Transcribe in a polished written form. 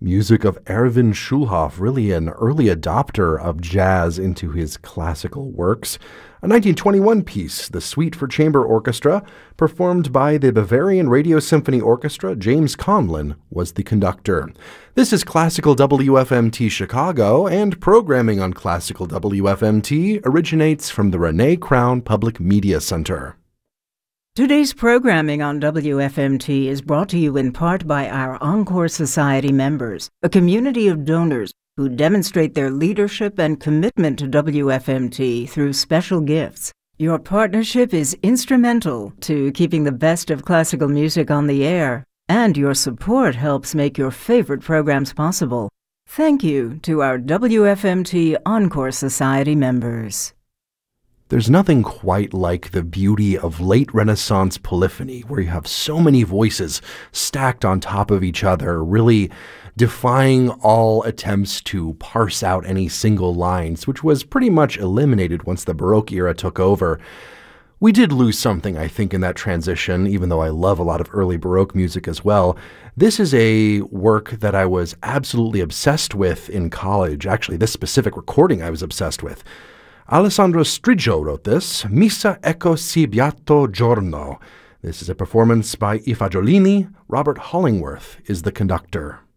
Music of Erwin Schulhoff, really an early adopter of jazz into his classical works. A 1921 piece, the Suite for Chamber Orchestra, performed by the Bavarian Radio Symphony Orchestra. James Conlon was the conductor. This is Classical WFMT Chicago, and programming on Classical WFMT originates from the Renee Crown Public Media Center. Today's programming on WFMT is brought to you in part by our Encore Society members, a community of donors who demonstrate their leadership and commitment to WFMT through special gifts. Your partnership is instrumental to keeping the best of classical music on the air, and your support helps make your favorite programs possible. Thank you to our WFMT Encore Society members. There's nothing quite like the beauty of late Renaissance polyphony, where you have so many voices stacked on top of each other, really defying all attempts to parse out any single lines, which was pretty much eliminated once the Baroque era took over. We did lose something, I think, in that transition, even though I love a lot of early Baroque music as well. This is a work that I was absolutely obsessed with in college. Actually, this specific recording I was obsessed with. Alessandro Striggio wrote this, Missa Ecco si beato giorno. This is a performance by I Fagiolini. Robert Hollingworth is the conductor.